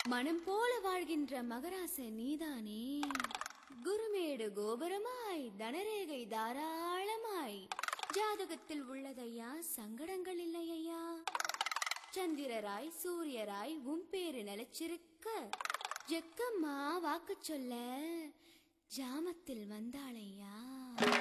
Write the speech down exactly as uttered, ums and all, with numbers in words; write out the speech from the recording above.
மனம் போல வாழ்கின்ற மகராச நீதானே. குருமேடு கோபுரமாய் தனரேகை தாராளமாய் ஜாதகத்தில் உள்ளதையா, சங்கடங்கள் இல்லையா. சந்திரராய் சூரியராய் உன் பேரு நிலைச்சிருக்க ஜக்கம்மா வாக்கு சொல்ல ஜாமத்தில் வந்தாளையா.